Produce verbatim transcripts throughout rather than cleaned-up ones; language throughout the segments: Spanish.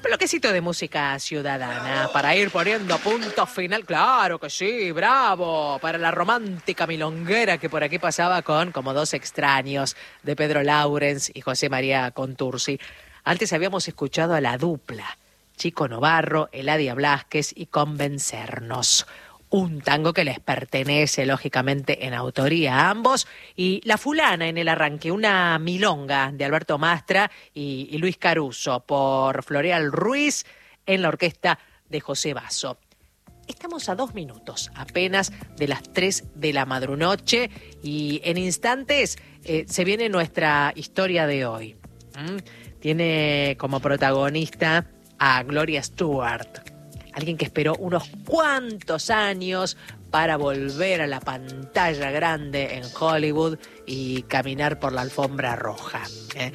bloquecito de música ciudadana para ir poniendo punto final. Claro que sí, bravo. Para la romántica milonguera que por aquí pasaba con Como dos extraños de Pedro Laurens y José María Contursi. Antes habíamos escuchado a la dupla Chico Novarro, Eladia Blasquez y Convencernos. Un tango que les pertenece, lógicamente, en autoría a ambos. Y La Fulana en el arranque, una milonga de Alberto Mastra y, y Luis Caruso por Floreal Ruiz en la orquesta de José Basso. Estamos a dos minutos apenas de las tres de la madrunoche y en instantes eh, se viene nuestra historia de hoy. ¿Mm? Tiene como protagonista a Gloria Stewart. Alguien que esperó unos cuantos años para volver a la pantalla grande en Hollywood y caminar por la alfombra roja. ¿eh?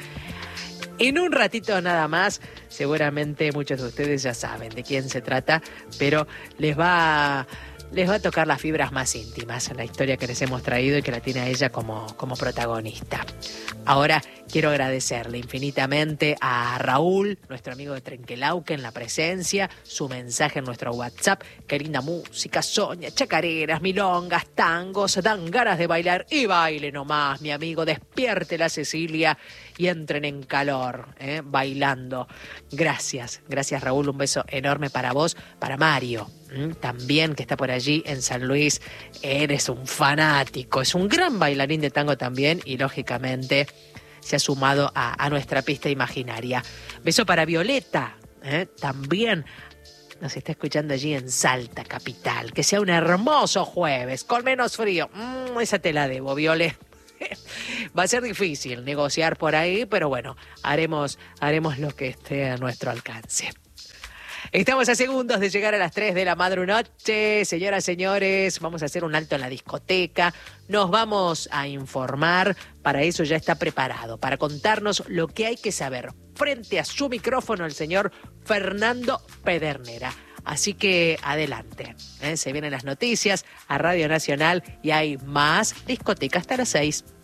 En un ratito nada más, seguramente muchos de ustedes ya saben de quién se trata, pero les va, les va a tocar las fibras más íntimas en la historia que les hemos traído y que la tiene a ella como, como protagonista. Ahora quiero agradecerle infinitamente a Raúl, nuestro amigo de Trenquelauque, en la presencia, su mensaje en nuestro WhatsApp. Qué linda música, soña, chacareras, milongas, tangos, dan ganas de bailar y baile nomás, mi amigo, despierte la Cecilia y entren en calor, ¿eh? bailando. Gracias, gracias Raúl, un beso enorme para vos, para Mario, ¿m? también que está por allí en San Luis. Eres un fanático, es un gran bailarín de tango también y lógicamente se ha sumado a, a nuestra pista imaginaria. Beso para Violeta, ¿eh? también nos está escuchando allí en Salta, capital. Que sea un hermoso jueves, con menos frío. Mm, esa te la debo, Viole. Va a ser difícil negociar por ahí, pero bueno, haremos, haremos lo que esté a nuestro alcance. Estamos a segundos de llegar a las tres de la madrunoche. Señoras, señores, vamos a hacer un alto en la discoteca. Nos vamos a informar. Para eso ya está preparado, para contarnos lo que hay que saber. Frente a su micrófono, el señor Fernando Pedernera. Así que adelante. ¿eh? Se vienen las noticias a Radio Nacional y hay más discoteca hasta las seis.